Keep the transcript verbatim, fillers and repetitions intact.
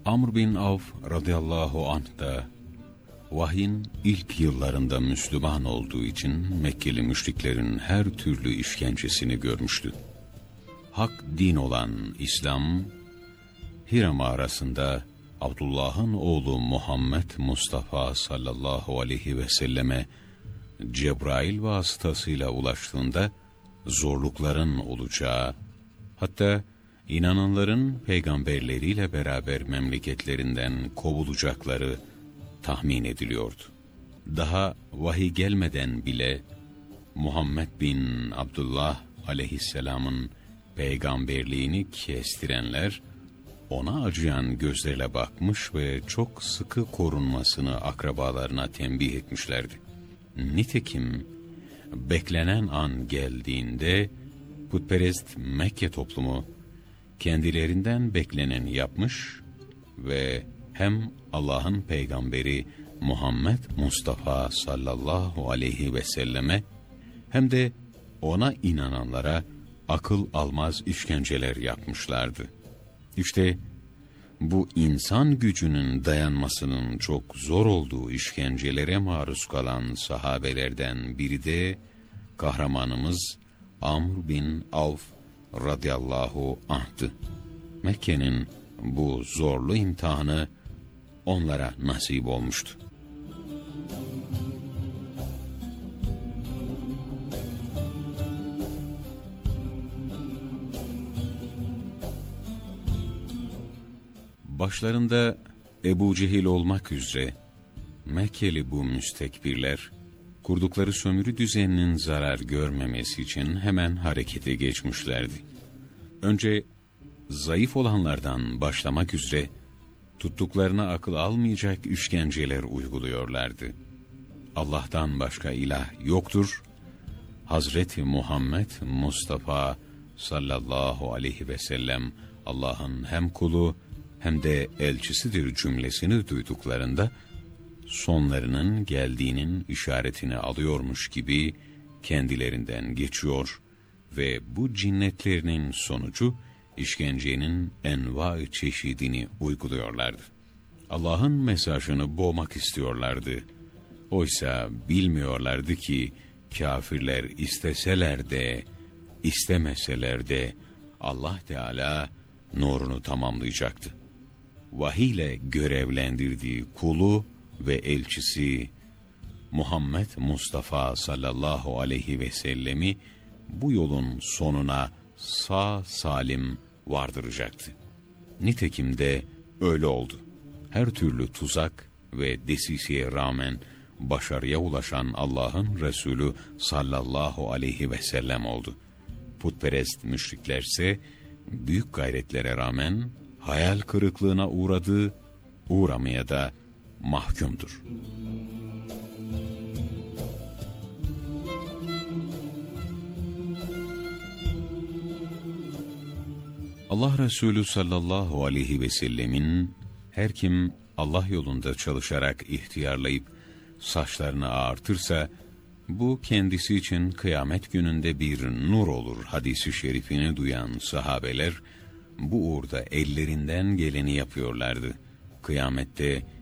Amr bin Avf radıyallahu anh da vahyin ilk yıllarında Müslüman olduğu için Mekkeli müşriklerin her türlü işkencesini görmüştü. Hak din olan İslam, Hira mağarasında Abdullah'ın oğlu Muhammed Mustafa sallallahu aleyhi ve selleme Cebrail vasıtasıyla ulaştığında zorlukların olacağı, hatta inananların peygamberleriyle beraber memleketlerinden kovulacakları tahmin ediliyordu. Daha vahiy gelmeden bile Muhammed bin Abdullah aleyhisselamın peygamberliğini kestirenler, ona acıyan gözlerle bakmış ve çok sıkı korunmasını akrabalarına tembih etmişlerdi. Nitekim beklenen an geldiğinde putperest Mekke toplumu kendilerinden bekleneni yapmış ve hem Allah'ın peygamberi Muhammed Mustafa sallallahu aleyhi ve selleme hem de ona inananlara akıl almaz işkenceler yapmışlardı. İşte bu insan gücünün dayanmasının çok zor olduğu işkencelere maruz kalan sahabelerden biri de kahramanımız Amr bin Avf radıyallahu anh'tı. Mekke'nin bu zorlu imtihanı onlara nasip olmuştu. Başlarında Ebu Cehil olmak üzere Mekkeli bu müstekbirler, kurdukları sömürü düzeninin zarar görmemesi için hemen harekete geçmişlerdi. Önce zayıf olanlardan başlamak üzere tuttuklarına akıl almayacak işkenceler uyguluyorlardı. Allah'tan başka ilah yoktur, Hazreti Muhammed Mustafa sallallahu aleyhi ve sellem Allah'ın hem kulu hem de elçisidir cümlesini duyduklarında sonlarının geldiğinin işaretini alıyormuş gibi kendilerinden geçiyor ve bu cinnetlerinin sonucu işkencenin enva çeşidini uyguluyorlardı. Allah'ın mesajını boğmak istiyorlardı. Oysa bilmiyorlardı ki kafirler isteseler de istemeseler de Allah Teala nurunu tamamlayacaktı. Vahiyle görevlendirdiği kulu ve elçisi Muhammed Mustafa sallallahu aleyhi ve sellemi bu yolun sonuna sağ salim vardıracaktı. Nitekim de öyle oldu. Her türlü tuzak ve desiseye rağmen başarıya ulaşan Allah'ın Resulü sallallahu aleyhi ve sellem oldu. Putperest müşriklerse büyük gayretlere rağmen hayal kırıklığına uğradı, uğramaya da mahkumdur. Allah Resulü sallallahu aleyhi ve sellemin her kim Allah yolunda çalışarak ihtiyarlayıp saçlarını ağartırsa bu kendisi için kıyamet gününde bir nur olur hadisi şerifini duyan sahabeler bu uğurda ellerinden geleni yapıyorlardı. Kıyamette